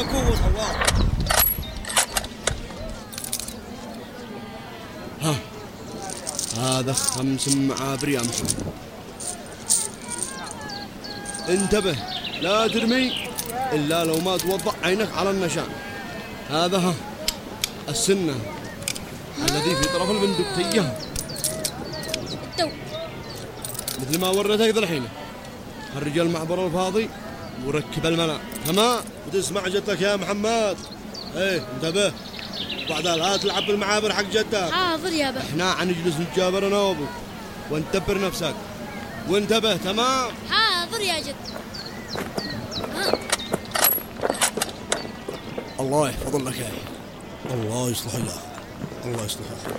قوة الله. هذا 5 معابر يا محمد. انتبه لا ترمي إلا لو ما توضع عينك على النشان. هذا السنة الذي في طرف البندقية مثل ما وريتك ذا الحين. الرجال المعبر الفاضي وركب الملا. تمام. وتسمع جدك يا محمد. انتبه بعدها لا تلعب بالمعابر حق جدك. حاضر يابا. احنا حنجلس نتجابر انا وابوك وانت دبر نفسك وانتبه. تمام. حاضر يا جد. الله يحفظ لك يا أخي. الله يصلح يا أخي. الله يصلح يا أخي.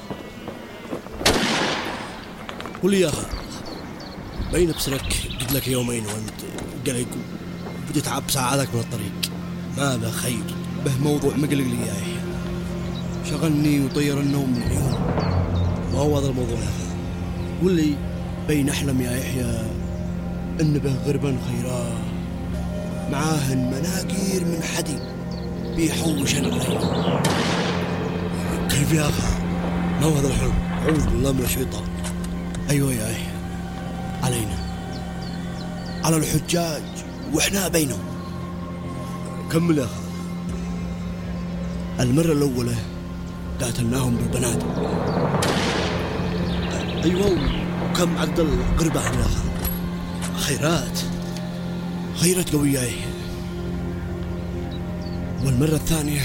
قل لي يا أخي، بين بسرك قد لك يومين وانت قلق وبتتعب ساعاتك من الطريق. ماذا خير؟ به موضوع مقلق لي يا يحيى، شغلني وطير النوم من اليوم. ما هو هذا الموضوع يا أخي؟ قل لي. بين أحلم يا يحيى إن به غربا خيرا معاهن مناقير من حديد بيحوش الليل. كيف يا أخي؟ ما هو هذا الحلم؟ أعوذ بالله من الشيطان. أيوة يا يحيى، علينا على الحجاج وإحنا بينهم. كمل يا أخي. المرة الأولى قاتلناهم بالبنادق. أيوة. وكم عدد القربة يا أخي؟ خيرات قوية يا يحيى. والمرة الثانية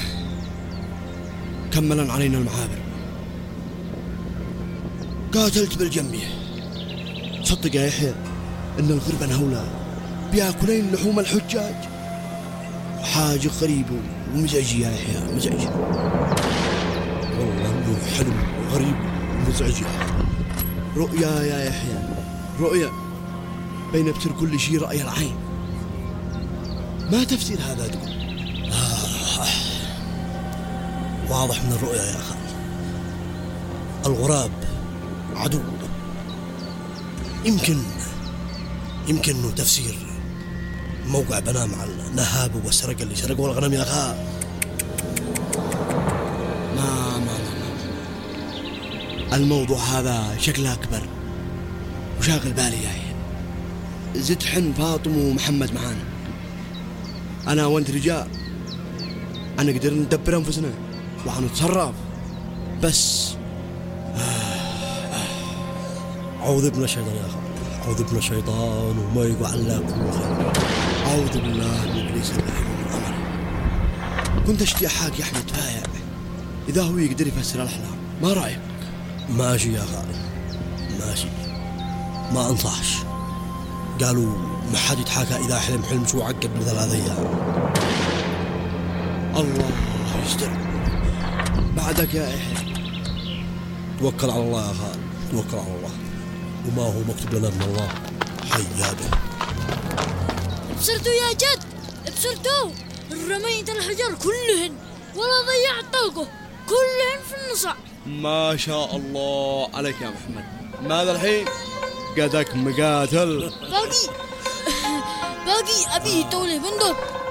كملا علينا المعابر. قاتلت بالجميع. صدق يا يحيى إن الغربان هؤلاء بياكلين لحوم الحجاج. حاجة غريبة ومزعجة يا يحيى، مزعجة والله. إنه حلم غريب ومزعج يا أخي. رؤيا يا يحيى، رؤيا بين ابتر كل شيء رأي العين. ما تفسير هذا تقول؟ واضح من الرؤيا يا أخي. الغراب عدو. يمكن إنه تفسير موقع بناء مع النهاب والسرقة اللي سرقوا الغنم يا أخي. ما الموضوع هذا شكله أكبر وشاغل بالي يا يحيى. زد حن فاطم ومحمد معانا. أنا وأنت رجال، أنا قدر ندبر أنفسنا وحنتصرف. بس أعوذ من الشيطان يا أخي. أعوذ من الشيطان وما يقع إلا كل خير. أعوذ بالله من إبليس اللعين من أمره. كنت أشتي حاك يا أحمد فايع إذا هو يقدر يفسر الأحلام. ما رأيك؟ ماشي يا أخي ماشي. ما أنصحش. قالوا ما حد يتحاكى إذا حلم شو عقب ب3 أيام. الله يستر. بعدك يا يحيى. توكل على الله يا أخي، توكل على الله، وما هو مكتوب لنا من الله حيا به. ابصرتوا يا جد، ابصرتوا. رميت الحجر كلهن ولا ضيعت طلقه، كلهن في النصع. ما شاء الله عليك يا محمد. ماذا الحين؟ قدك مقاتل. باقي أبي طولي بندق.